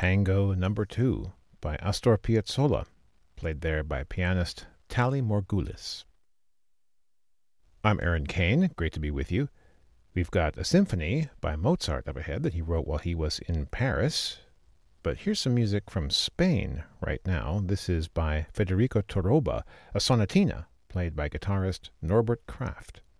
Tango Number 2 by Astor Piazzolla, played there by pianist Tally Morgulis. I'm Aaron Kane, great to be with you. We've got a symphony by Mozart up ahead that he wrote while he was in Paris. But here's some music from Spain right now. This is by Federico Torroba, a sonatina played by guitarist Norbert Kraft.